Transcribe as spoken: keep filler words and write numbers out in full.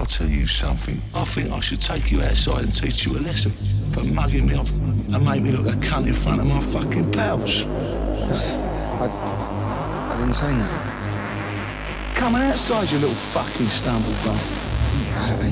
tell you something. I think I should take you outside and teach you a lesson for mugging me off and make me look a cunt in front of my fucking pals. I, I didn't say that. Come on outside, you little fucking stumble bum. I,